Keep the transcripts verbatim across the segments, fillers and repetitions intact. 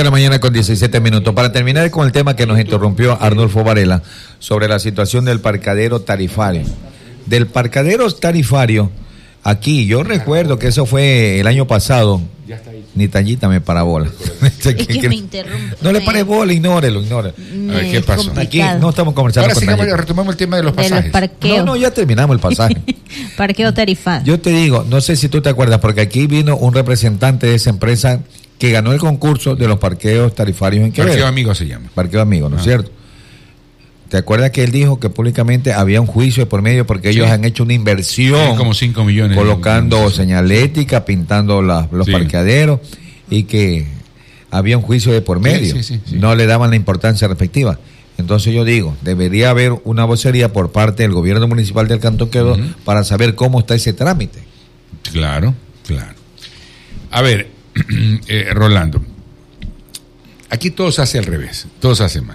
de la mañana con diecisiete minutos. Para terminar con el tema que nos interrumpió Arnulfo Varela sobre la situación del parqueadero tarifario. Del parqueadero tarifario, aquí, yo recuerdo que eso fue el año pasado. Ni tallita me para bola. Es que me interrumpe. No le pare bola, ignórelo, ignórelo. A ver, ¿qué pasó? Aquí no estamos conversando. Ahora con sigamos, nadie. retomamos el tema de los De pasajes. los parqueos. No, no, ya terminamos el pasaje. Parqueo tarifario. Yo te digo, no sé si tú te acuerdas, porque aquí vino un representante de esa empresa que ganó el concurso de los parqueos tarifarios en Quevedo. Parqueo Amigo se llama. Parqueo Amigo, ¿no es Ah. cierto? ¿Te acuerdas que él dijo que públicamente había un juicio de por medio porque Sí. ellos han hecho una inversión Tiene como cinco millones. colocando de- señalética, pintando la- los Sí. parqueaderos y que había un juicio de por Sí, medio? sí, sí, sí. No le daban la importancia respectiva. Entonces yo digo, debería haber una vocería por parte del gobierno municipal del Cantón Quevedo Ujú. para saber cómo está ese trámite. Claro, claro. A ver, eh, Rolando, aquí todo se hace al revés, todo se hace mal.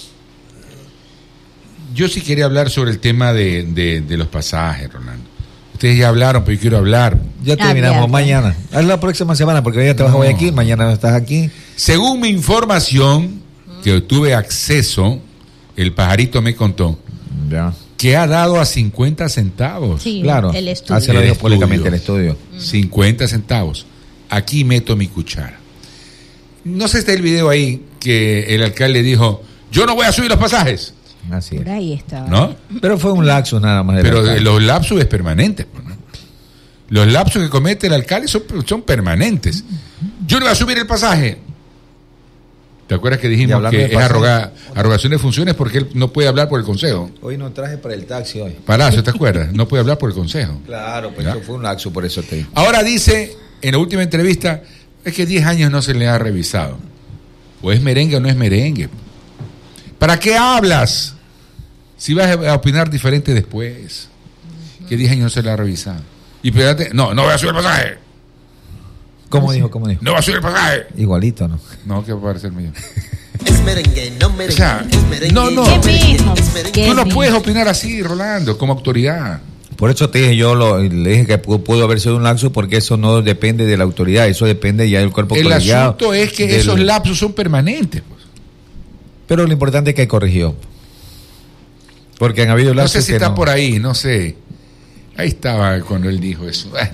Yo sí quería hablar sobre el tema de, de, de los pasajes, Rolando. Ustedes ya hablaron, pero yo quiero hablar. Ya Ah, terminamos bien, mañana. Haz la próxima semana porque hoy ya te vas a No. Guayaquil, mañana no estás aquí. Según mi información, que tuve acceso, el pajarito me contó, Ya. que ha dado a cincuenta centavos. Sí, Claro. el estudio. Hace lo El dijo estudio. públicamente el estudio. cincuenta centavos. Aquí meto mi cuchara. No sé si está el video ahí que el alcalde dijo, yo no voy a subir los pasajes, Así Por es. ahí estaba. ¿no? Pero fue un lapsus nada más. del Pero alcalde. los lapsus es permanentes, pues, ¿no? Los lapsus que comete el alcalde son, son permanentes. Yo no voy a subir el pasaje. ¿Te acuerdas que Y dijimos hablando que de es pasaje. arroga- arrogación de funciones porque él no puede hablar por el consejo? Hoy no traje para el taxi hoy. Palacio, ¿te acuerdas? No puede hablar por el consejo. Claro, pues ¿Ya? eso fue un lapsus, por eso te digo. Ahora dice, en la última entrevista, es que diez años no se le ha revisado. O es merengue o no es merengue. ¿Para qué hablas? Si vas a opinar diferente después. Que diez años no se le ha revisado. Y espérate, no, no voy a subir el pasaje. ¿Cómo dijo? ¿Cómo dijo? No voy a subir el pasaje. Igualito, ¿no? No, que va a parecer mío. Es merengue, no merengue. O sea, es merengue, no, no. ¿Qué mismo? es merengue. ¿Qué Tú no mismo? puedes opinar así, Rolando, como autoridad. Por eso te dije yo, lo, le dije que pudo, pudo haber sido un lapsus porque eso no depende de la autoridad, eso depende ya del cuerpo El colegiado. asunto es que del- esos lapsos son permanentes. Pues. Pero lo importante es que corrigió. Porque han habido No lapsus sé si que está no. por ahí, no sé. Ahí estaba cuando él dijo eso. Bueno.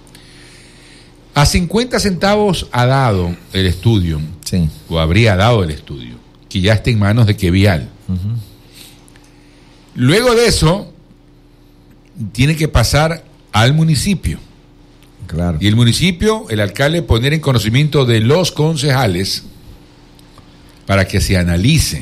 A cincuenta centavos ha dado el estudio, Sí. o habría dado el estudio, que ya está en manos de Quevial. Ujú. Luego de eso, tiene que pasar al municipio. Claro. Y el municipio, el alcalde, poner en conocimiento de los concejales para que se analice.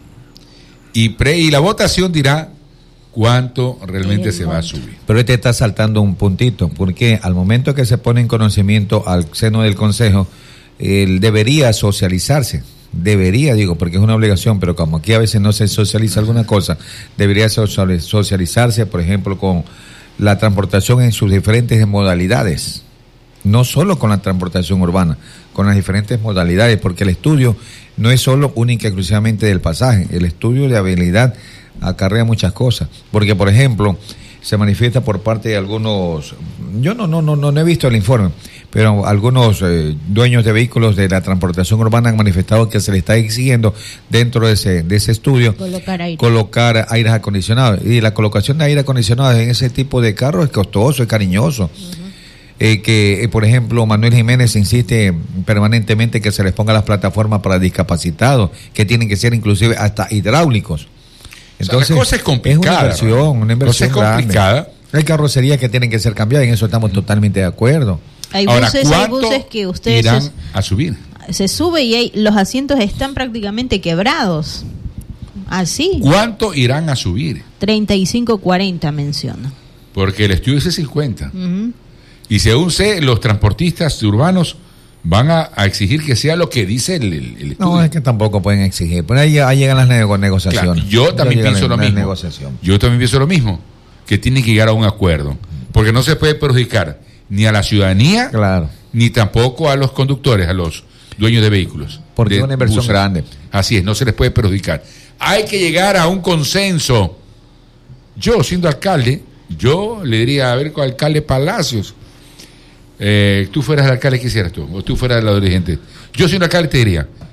Y, pre, y la votación dirá cuánto realmente El se va a monto. subir. Pero este está saltando un puntito, porque al momento que se pone en conocimiento al seno del Consejo, él debería socializarse. Debería, digo, porque es una obligación, pero como aquí a veces no se socializa alguna cosa, debería social- socializarse, por ejemplo, con la transportación en sus diferentes modalidades. No solo con la transportación urbana, con las diferentes modalidades, porque el estudio no es solo única y exclusivamente del pasaje, el estudio de habilidad acarrea muchas cosas, porque por ejemplo se manifiesta por parte de algunos, yo no no no no, no he visto el informe, pero algunos eh, dueños de vehículos de la transportación urbana han manifestado que se le está exigiendo dentro de ese de ese estudio Colocar aire. colocar aires acondicionados, y la colocación de aire acondicionado en ese tipo de carros es costoso, es cariñoso. Eh, que, eh, por ejemplo, Manuel Jiménez insiste permanentemente que se les ponga las plataformas para discapacitados, que tienen que ser inclusive hasta hidráulicos. Entonces, la cosa es complicada. Es una inversión, una inversión La cosa es grande. complicada. Hay carrocerías que tienen que ser cambiadas, en eso estamos totalmente de acuerdo. Hay Ahora, buses, hay ¿cuánto buses que ustedes irán se, a subir? se sube y hay, los asientos están prácticamente quebrados. Así. ¿Cuánto irán a subir? treinta y cinco cuarenta menciona. Porque el estudio dice cincuenta. Ujú. Y según sé, los transportistas urbanos van a, a exigir que sea lo que dice el, el- el estudio. No, es que tampoco pueden exigir. Pero ahí, ahí llegan las nego- negociaciones. Claro, yo Ya también llegan pienso lo las mismo. negociaciones. Yo también pienso lo mismo, que tienen que llegar a un acuerdo, porque no se puede perjudicar ni a la ciudadanía, Claro. ni tampoco a los conductores, a los dueños de vehículos. Porque de es una inversión buses. grande. Así es, no se les puede perjudicar. Hay que llegar a un consenso. Yo, siendo alcalde, yo le diría, a ver, con alcalde Palacios, eh, tú fueras el alcalde, ¿qué hicieras tú? O tú fueras la dirigente. Yo, siendo alcalde, te diría,